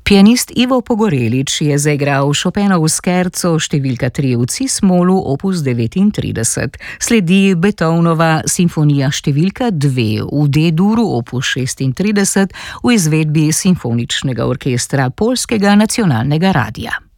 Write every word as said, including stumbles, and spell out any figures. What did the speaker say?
Pianist Ivo Pogorelič je zaigral Chopinovo skerco številka tri v cis-molu opus devetintrideset. Sledi Beethovenova simfonija številka dve v D-duru opus šestintrideset v izvedbi Simfoničnega orkestra Poljskega nacionalnega radia.